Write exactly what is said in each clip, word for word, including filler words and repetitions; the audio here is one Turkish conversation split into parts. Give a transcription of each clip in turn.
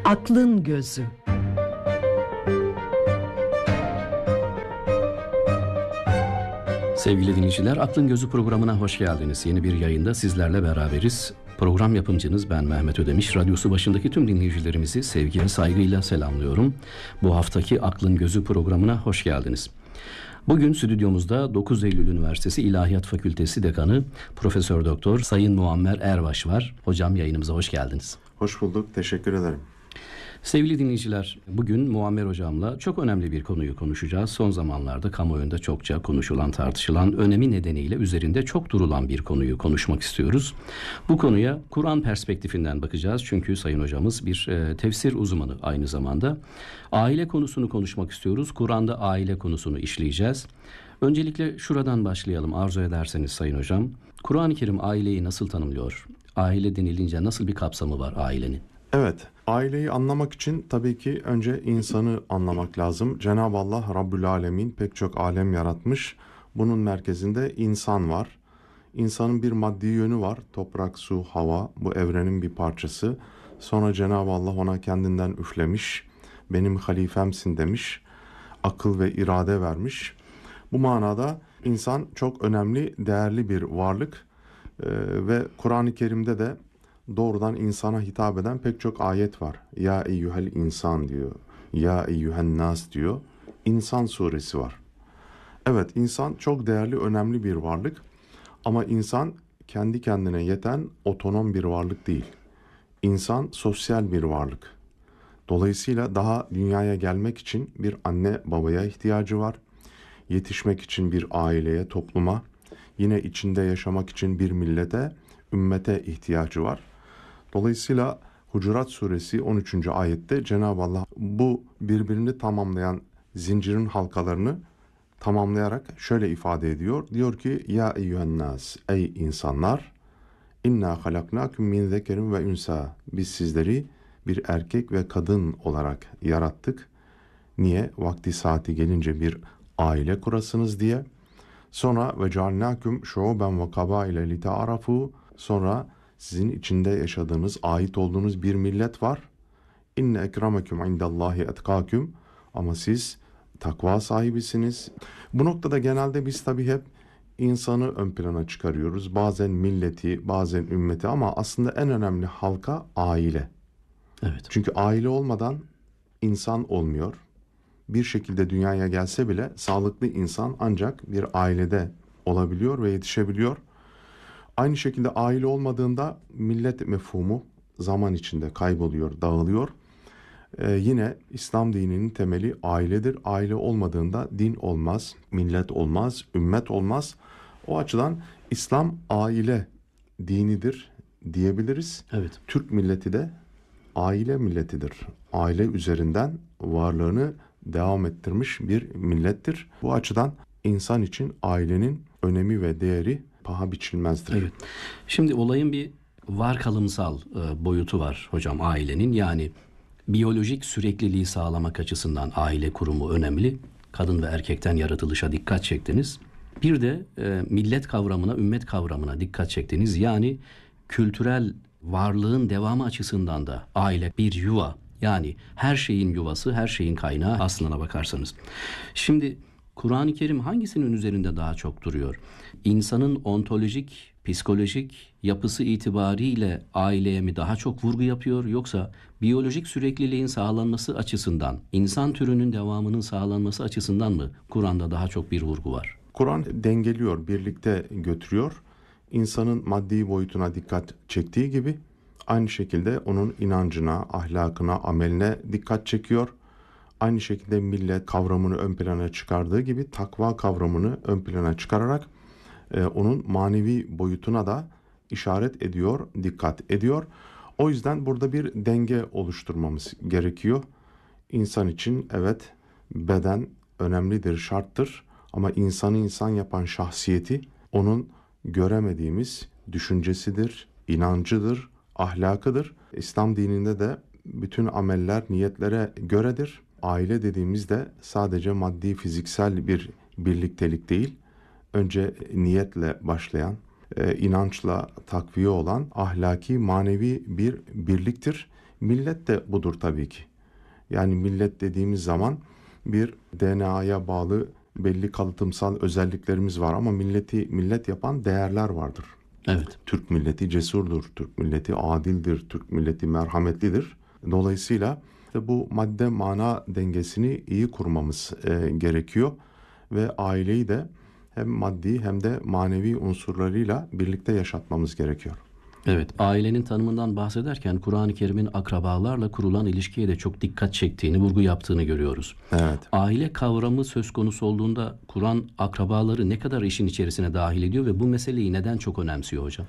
Aklın Gözü. Sevgili dinleyiciler, Aklın Gözü programına hoş geldiniz. Yeni bir yayında sizlerle beraberiz. Program yapımcınız ben Mehmet Ödemiş. Radyosu başındaki tüm dinleyicilerimizi sevgi ve saygıyla selamlıyorum. Bu haftaki Aklın Gözü programına hoş geldiniz. Bugün stüdyomuzda dokuz Eylül Üniversitesi İlahiyat Fakültesi Dekanı Profesör Doktor Sayın Muammer Erbaş var. Hocam, yayınımıza hoş geldiniz. Hoş bulduk, teşekkür ederim. Sevgili dinleyiciler, bugün Muammer Hocam'la çok önemli bir konuyu konuşacağız. Son zamanlarda kamuoyunda çokça konuşulan, tartışılan, önemi nedeniyle üzerinde çok durulan bir konuyu konuşmak istiyoruz. Bu konuya Kur'an perspektifinden bakacağız. Çünkü Sayın Hocamız bir e, tefsir uzmanı aynı zamanda. Aile konusunu konuşmak istiyoruz. Kur'an'da aile konusunu işleyeceğiz. Öncelikle şuradan başlayalım arzu ederseniz Sayın Hocam. Kur'an-ı Kerim aileyi nasıl tanımlıyor? Aile denilince nasıl bir kapsamı var ailenin? Evet, aileyi anlamak için tabii ki önce insanı anlamak lazım. Cenab-ı Allah Rabbül Alemin pek çok alem yaratmış. Bunun merkezinde insan var. İnsanın bir maddi yönü var. Toprak, su, hava bu evrenin bir parçası. Sonra Cenab-ı Allah ona kendinden üflemiş. Benim halifemsin demiş. Akıl ve irade vermiş. Bu manada insan çok önemli, değerli bir varlık. Ee, ve Kur'an-ı Kerim'de de doğrudan insana hitap eden pek çok ayet var. Ya eyyuhel insan diyor. Ya eyyühen nas diyor. İnsan suresi var. Evet, insan çok değerli, önemli bir varlık. Ama insan kendi kendine yeten otonom bir varlık değil. İnsan sosyal bir varlık. Dolayısıyla daha dünyaya gelmek için bir anne babaya ihtiyacı var. Yetişmek için bir aileye, topluma, yine içinde yaşamak için bir millete, ümmete ihtiyacı var. Dolayısıyla Hucurat Suresi on üçüncü ayette Cenab-ı Allah bu birbirini tamamlayan zincirin halkalarını tamamlayarak şöyle ifade ediyor. Diyor ki ya eyyühennâs, ey insanlar, inna halaknâküm min zekerin ve ünsa. Biz sizleri bir erkek ve kadın olarak yarattık. Niye? Vakti saati gelince bir aile kurasınız diye. Sonra ve cealnâküm şuuben ve kabâile lita'arafu. Sonra sizin içinde yaşadığınız, ait olduğunuz bir millet var. İnne ekremeküm indallahi etkâküm. Ama siz takva sahibisiniz. Bu noktada genelde biz tabii hep insanı ön plana çıkarıyoruz. Bazen milleti, bazen ümmeti ama aslında en önemli halka aile. Evet. Çünkü aile olmadan insan olmuyor. Bir şekilde dünyaya gelse bile sağlıklı insan ancak bir ailede olabiliyor ve yetişebiliyor. Aynı şekilde aile olmadığında millet mefhumu zaman içinde kayboluyor, dağılıyor. Ee, yine İslam dininin temeli ailedir. Aile olmadığında din olmaz, millet olmaz, ümmet olmaz. O açıdan İslam aile dinidir diyebiliriz. Evet. Türk milleti de aile milletidir. Aile üzerinden varlığını devam ettirmiş bir millettir. Bu açıdan insan için ailenin önemi ve değeri paha biçilmezdir. Evet. Şimdi olayın bir varkalımsal e, boyutu var hocam ailenin. Yani biyolojik sürekliliği sağlamak açısından aile kurumu önemli. Kadın ve erkekten yaratılışa dikkat çektiniz. Bir de e, millet kavramına, ümmet kavramına dikkat çektiniz. Yani kültürel varlığın devamı açısından da aile bir yuva. Yani her şeyin yuvası, her şeyin kaynağı aslına bakarsanız. Şimdi Kur'an-ı Kerim hangisinin üzerinde daha çok duruyor? İnsanın ontolojik, psikolojik yapısı itibariyle aileye mi daha çok vurgu yapıyor, yoksa biyolojik sürekliliğin sağlanması açısından, insan türünün devamının sağlanması açısından mı Kur'an'da daha çok bir vurgu var? Kur'an dengeliyor, birlikte götürüyor. İnsanın maddi boyutuna dikkat çektiği gibi aynı şekilde onun inancına, ahlakına, ameline dikkat çekiyor. Aynı şekilde millet kavramını ön plana çıkardığı gibi takva kavramını ön plana çıkararak e, onun manevi boyutuna da işaret ediyor, dikkat ediyor. O yüzden burada bir denge oluşturmamız gerekiyor. İnsan için evet beden önemlidir, şarttır ama insanı insan yapan şahsiyeti onun göremediğimiz düşüncesidir, inancıdır, ahlakıdır. İslam dininde de bütün ameller niyetlere göredir. Aile dediğimizde sadece maddi, fiziksel bir birliktelik değil, önce niyetle başlayan, e, inançla takviye olan ahlaki, manevi bir birliktir. Millet de budur tabii ki. Yani millet dediğimiz zaman bir D N A'ya bağlı belli kalıtımsal özelliklerimiz var ama milleti millet yapan değerler vardır. Evet. Türk milleti cesurdur, Türk milleti adildir, Türk milleti merhametlidir. Dolayısıyla işte bu madde mana dengesini iyi kurmamız e, gerekiyor ve aileyi de hem maddi hem de manevi unsurlarıyla birlikte yaşatmamız gerekiyor. Evet, ailenin tanımından bahsederken Kur'an-ı Kerim'in akrabalarla kurulan ilişkiye de çok dikkat çektiğini, vurgu yaptığını görüyoruz. Evet. Aile kavramı söz konusu olduğunda Kur'an akrabaları ne kadar işin içerisine dahil ediyor ve bu meseleyi neden çok önemsiyor hocam?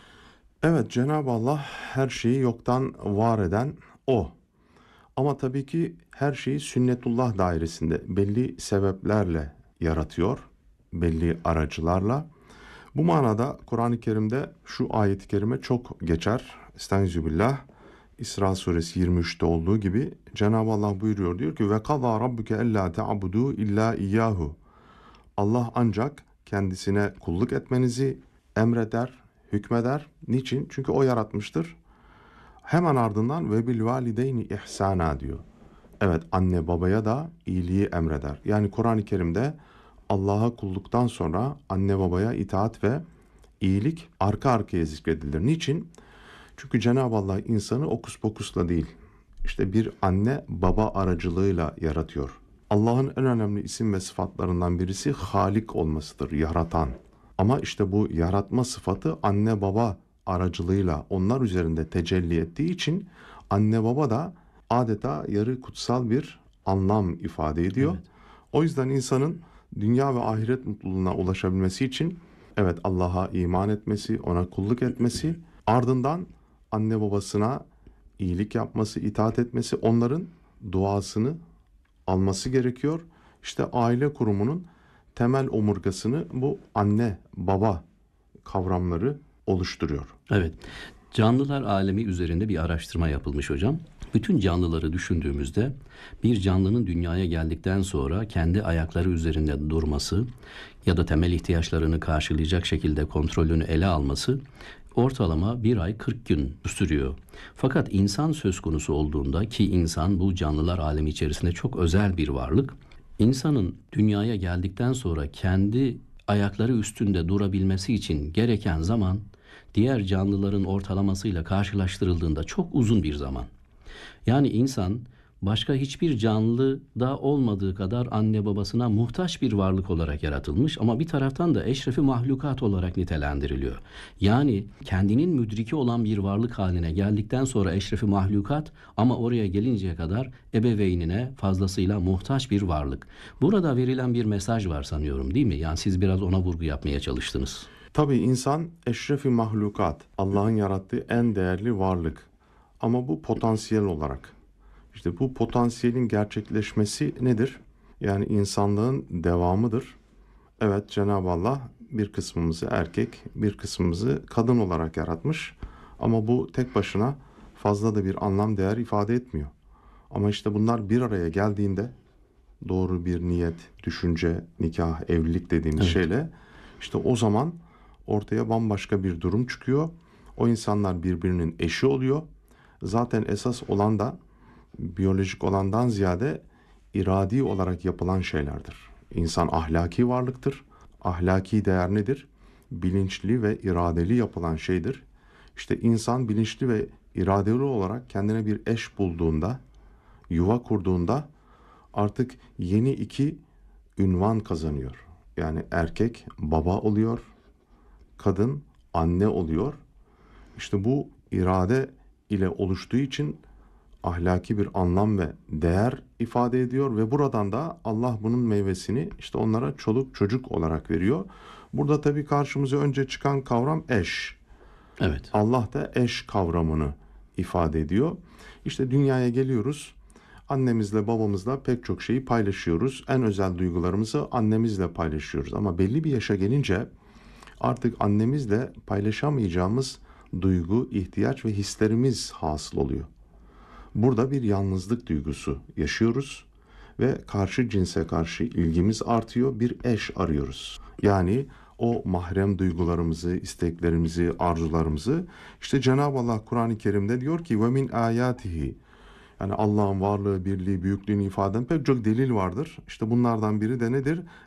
Evet, Cenab-ı Allah her şeyi yoktan var eden O. Ama tabii ki her şeyi sünnetullah dairesinde belli sebeplerle yaratıyor, belli aracılarla. Bu manada Kur'an-ı Kerim'de şu ayet-i kerime çok geçer. Estağfirullah. İsra suresi yirmi üçte olduğu gibi Cenab-ı Allah buyuruyor, diyor ki ve kadâ rabbuke ellâ te'abudu illâ iyyâhu. Allah ancak kendisine kulluk etmenizi emreder, hükmeder. Niçin? Çünkü o yaratmıştır. Hemen ardından ve bil valideyni ihsana diyor. Evet, anne babaya da iyiliği emreder. Yani Kur'an-ı Kerim'de Allah'a kulluktan sonra anne babaya itaat ve iyilik arka arkaya zikredilir. Niçin? Çünkü Cenab-ı Allah insanı okus pokusla değil, işte bir anne baba aracılığıyla yaratıyor. Allah'ın en önemli isim ve sıfatlarından birisi Halik olmasıdır, yaratan. Ama işte bu yaratma sıfatı anne baba aracılığıyla onlar üzerinde tecelli ettiği için anne baba da adeta yarı kutsal bir anlam ifade ediyor. Evet. O yüzden insanın dünya ve ahiret mutluluğuna ulaşabilmesi için evet Allah'a iman etmesi, ona kulluk etmesi, ardından anne babasına iyilik yapması, itaat etmesi, onların duasını alması gerekiyor. İşte aile kurumunun temel omurgasını bu anne baba kavramları oluşturuyor. Evet. Canlılar alemi üzerinde bir araştırma yapılmış hocam. Bütün canlıları düşündüğümüzde bir canlının dünyaya geldikten sonra kendi ayakları üzerinde durması ya da temel ihtiyaçlarını karşılayacak şekilde kontrolünü ele alması ortalama bir ay kırk gün sürüyor. Fakat insan söz konusu olduğunda, ki insan bu canlılar alemi içerisinde çok özel bir varlık, insanın dünyaya geldikten sonra kendi ayakları üstünde durabilmesi için gereken zaman diğer canlıların ortalamasıyla karşılaştırıldığında çok uzun bir zaman. Yani insan başka hiçbir canlıda olmadığı kadar anne babasına muhtaç bir varlık olarak yaratılmış ama bir taraftan da eşrefi mahlukat olarak nitelendiriliyor. Yani kendinin müdriki olan bir varlık haline geldikten sonra eşrefi mahlukat ama oraya gelinceye kadar ebeveynine fazlasıyla muhtaç bir varlık. Burada verilen bir mesaj var sanıyorum, değil mi? Yani siz biraz ona vurgu yapmaya çalıştınız. Tabii insan eşrefi mahlukat, Allah'ın yarattığı en değerli varlık. Ama bu potansiyel olarak. İşte bu potansiyelin gerçekleşmesi nedir? Yani insanlığın devamıdır. Evet, Cenab-ı Allah bir kısmımızı erkek, bir kısmımızı kadın olarak yaratmış. Ama bu tek başına fazla da bir anlam değer ifade etmiyor. Ama işte bunlar bir araya geldiğinde doğru bir niyet, düşünce, nikah, evlilik dediğimiz Evet. şeyle işte o zaman ortaya bambaşka bir durum çıkıyor. O insanlar birbirinin eşi oluyor. Zaten esas olan da biyolojik olandan ziyade iradi olarak yapılan şeylerdir. İnsan ahlaki varlıktır. Ahlaki değer nedir? Bilinçli ve iradeli yapılan şeydir. İşte insan bilinçli ve iradeli olarak kendine bir eş bulduğunda, yuva kurduğunda artık yeni iki ünvan kazanıyor. Yani erkek baba oluyor, kadın anne oluyor. İşte bu irade ile oluştuğu için ahlaki bir anlam ve değer ifade ediyor ve buradan da Allah bunun meyvesini işte onlara çoluk çocuk olarak veriyor. Burada tabii karşımıza önce çıkan kavram eş. Evet. Allah da eş kavramını ifade ediyor. İşte dünyaya geliyoruz. Annemizle babamızla pek çok şeyi paylaşıyoruz. En özel duygularımızı annemizle paylaşıyoruz. Ama belli bir yaşa gelince artık annemizle paylaşamayacağımız duygu, ihtiyaç ve hislerimiz hasıl oluyor. Burada bir yalnızlık duygusu yaşıyoruz ve karşı cinse karşı ilgimiz artıyor. Bir eş arıyoruz. Yani o mahrem duygularımızı, isteklerimizi, arzularımızı. İşte Cenab-ı Allah Kur'an-ı Kerim'de diyor ki ve min ayatihi, yani Allah'ın varlığı, birliği, büyüklüğünü ifade eden pek çok delil vardır. İşte bunlardan biri de nedir?